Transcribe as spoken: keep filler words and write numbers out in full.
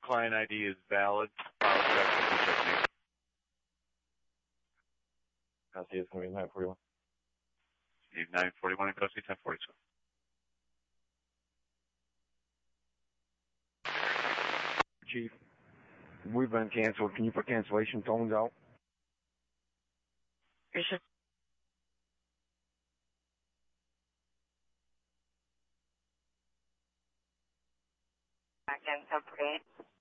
Client I D is valid. File check with the check name. Custody is going to be nine forty-one. Steve, nine forty-one in custody, ten forty-two. Chief, we've been canceled. Can you put cancellation tones out? Yes, sir. Back in ten forty-eight.